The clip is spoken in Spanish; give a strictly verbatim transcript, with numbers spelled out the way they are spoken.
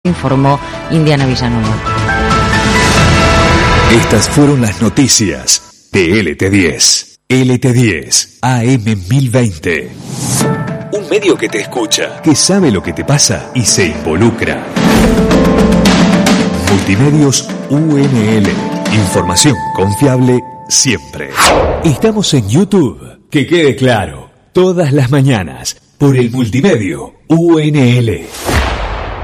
informó Indiana Villanueva. Estas fueron las noticias de L T diez. L T diez, A M mil veinte. Un medio que te escucha, que sabe lo que te pasa y se involucra. Multimedios U N L. Información confiable siempre. Estamos en YouTube. Que quede claro, todas las mañanas, por el Multimedio U N L.